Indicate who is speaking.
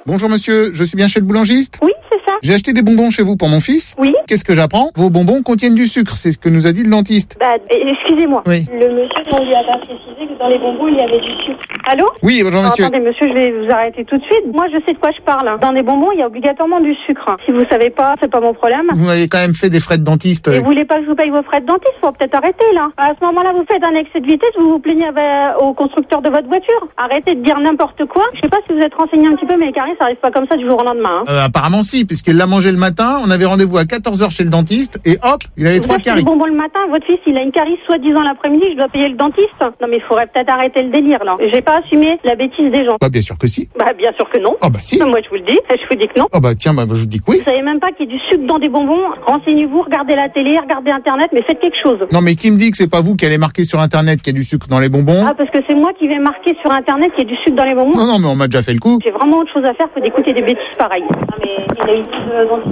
Speaker 1: Bonjour monsieur, je suis bien chez le boulangiste ?
Speaker 2: Oui, c'est ça.
Speaker 1: J'ai acheté des bonbons chez vous pour mon fils.
Speaker 2: Oui.
Speaker 1: Qu'est-ce que j'apprends ? Vos bonbons contiennent du sucre, c'est ce que nous a dit le dentiste.
Speaker 2: Excusez-moi.
Speaker 1: Oui.
Speaker 2: Le monsieur, on lui a pas précisé que dans les bonbons, il y avait du sucre. Allô ?
Speaker 1: Oui, bonjour monsieur.
Speaker 2: Attendez, monsieur, je vais vous arrêter tout de suite. Moi, je sais de quoi je parle. Dans les bonbons, il y a obligatoirement du sucre. Si vous savez pas, c'est pas mon problème.
Speaker 1: Vous m'avez quand même fait des frais de dentiste.
Speaker 2: Et vous voulez pas que je vous paye vos frais de dentiste ? Faut peut-être arrêter, là. À ce moment-là, vous faites un excès de vitesse, vous vous plaignez au constructeur de votre voiture. Arrêtez de dire n'importe quoi. Je sais pas si vous êtes renseigné un petit peu, mais les caries, ça arrive pas comme ça du jour au lendemain.
Speaker 1: Apparemment si, puisqu'il l'a mangé le matin, on avait rendez-vous à 14h chez le dentiste, et hop, il avait 3 caries.
Speaker 2: Vous achetez des bonbons le matin, votre fils, il a une carie soi-disant l'après-midi, je dois payer le dentiste. Non, mais il faudrait peut-être arrêter le délire, là. J'ai pas assumé la bêtise des gens.
Speaker 1: Bah bien sûr que si.
Speaker 2: Bah, bien sûr que non.
Speaker 1: Ah bah si.
Speaker 2: Moi, je vous le dis. Je vous dis que non.
Speaker 1: Ah bah tiens, bah je vous dis que oui.
Speaker 2: Vous savez même pas qu'il y a du sucre dans des bonbons. Renseignez-vous, regardez la télé, regardez Internet, mais faites quelque chose.
Speaker 1: Non mais qui me dit que c'est pas vous qui allez marquer sur Internet qu'il y a du sucre dans les bonbons ?
Speaker 2: Ah, parce que c'est moi qui vais marquer sur Internet qu'il y a du sucre dans les bonbons.
Speaker 1: Non, mais on m'a déjà fait le coup.
Speaker 2: J'ai vraiment autre chose à faire que d'écouter des bêtises pareilles. Ah, mais il a une